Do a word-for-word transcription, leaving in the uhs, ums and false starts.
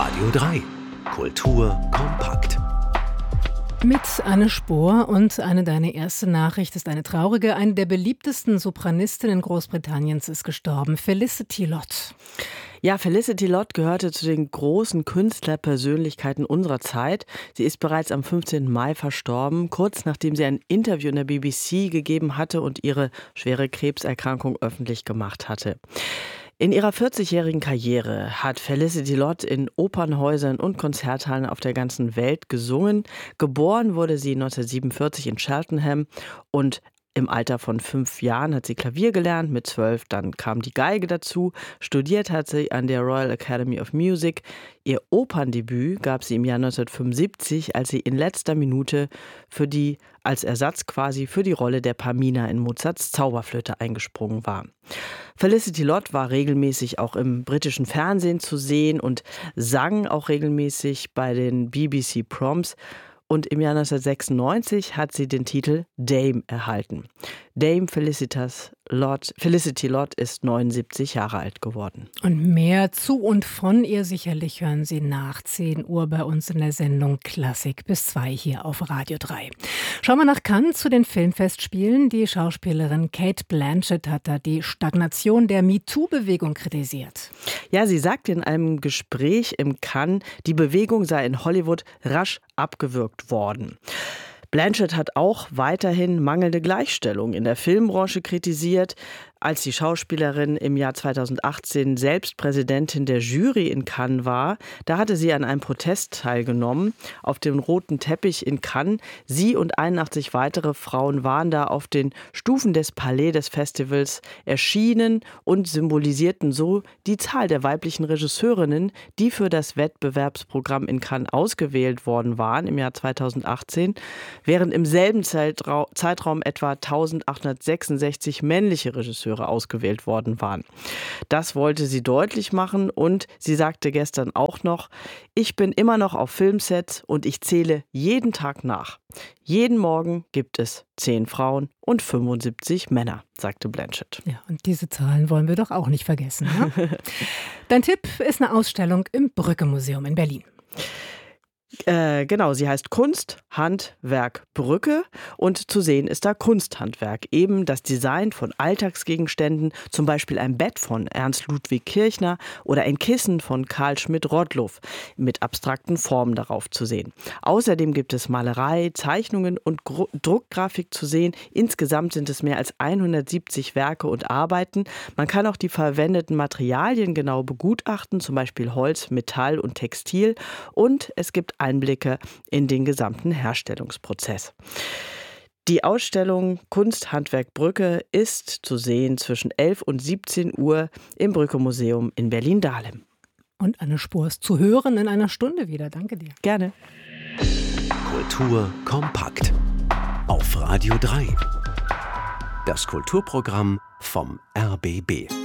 Radio drei. Kultur kompakt. Mit Anne Spohr und Anne, deine erste Nachricht ist eine traurige. Eine der beliebtesten Sopranistinnen Großbritanniens ist gestorben, Felicity Lott. Ja, Felicity Lott gehörte zu den großen Künstlerpersönlichkeiten unserer Zeit. Sie ist bereits am fünfzehnten Mai verstorben, kurz nachdem sie ein Interview in der B B C gegeben hatte und ihre schwere Krebserkrankung öffentlich gemacht hatte. In ihrer vierzigjährigen Karriere hat Felicity Lott in Opernhäusern und Konzerthallen auf der ganzen Welt gesungen. Geboren wurde sie neunzehnhundertsiebenundvierzig in Cheltenham und im Alter von fünf Jahren hat sie Klavier gelernt, mit zwölf dann kam die Geige dazu. Studiert hat sie an der Royal Academy of Music. Ihr Operndebüt gab sie im Jahr neunzehnhundertfünfundsiebzig, als sie in letzter Minute für die, als Ersatz quasi für die Rolle der Pamina in Mozarts Zauberflöte eingesprungen war. Felicity Lott war regelmäßig auch im britischen Fernsehen zu sehen und sang auch regelmäßig bei den B B C Proms. Und im Jahr neunzehnhundertsechsundneunzig hat sie den Titel Dame erhalten. Dame Felicitas Lott, Felicity Lott ist neunundsiebzig Jahre alt geworden. Und mehr zu und von ihr sicherlich hören Sie nach zehn Uhr bei uns in der Sendung Klassik bis zwei hier auf Radio drei. Schauen wir nach Cannes zu den Filmfestspielen. Die Schauspielerin Cate Blanchett hat da die Stagnation der MeToo-Bewegung kritisiert. Ja, sie sagte in einem Gespräch im Cannes, die Bewegung sei in Hollywood rasch abgewürgt worden. Blanchett hat auch weiterhin mangelnde Gleichstellung in der Filmbranche kritisiert. Als die Schauspielerin im Jahr zweitausendachtzehn selbst Präsidentin der Jury in Cannes war, da hatte sie an einem Protest teilgenommen, auf dem roten Teppich in Cannes. Sie und einundachtzig weitere Frauen waren da auf den Stufen des Palais des Festivals erschienen und symbolisierten so die Zahl der weiblichen Regisseurinnen, die für das Wettbewerbsprogramm in Cannes ausgewählt worden waren im Jahr zweitausendachtzehn, während im selben Zeitraum, Zeitraum etwa eintausendachthundertsechsundsechzig männliche Regisseure ausgewählt worden waren. Das wollte sie deutlich machen und sie sagte gestern auch noch, ich bin immer noch auf Filmsets und ich zähle jeden Tag nach. Jeden Morgen gibt es zehn Frauen und fünfundsiebzig Männer, sagte Blanchett. Ja, und diese Zahlen wollen wir doch auch nicht vergessen. Ne? Dein Tipp ist eine Ausstellung im Brücke-Museum in Berlin. Äh, genau, sie heißt Kunst, Handwerk, Brücke und zu sehen ist da Kunsthandwerk, eben das Design von Alltagsgegenständen, zum Beispiel ein Bett von Ernst Ludwig Kirchner oder ein Kissen von Karl Schmidt-Rottluff mit abstrakten Formen darauf zu sehen. Außerdem gibt es Malerei, Zeichnungen und Gru- Druckgrafik zu sehen. Insgesamt sind es mehr als hundertsiebzig Werke und Arbeiten. Man kann auch die verwendeten Materialien genau begutachten, zum Beispiel Holz, Metall und Textil, und es gibt Einblicke in den gesamten Herstellungsprozess. Die Ausstellung Kunst, Handwerk, Brücke ist zu sehen zwischen elf und siebzehn Uhr im Brücke-Museum in Berlin-Dahlem. Und Anne Spohr ist zu hören in einer Stunde wieder. Danke dir. Gerne. Kultur kompakt. Auf Radio drei. Das Kulturprogramm vom R B B.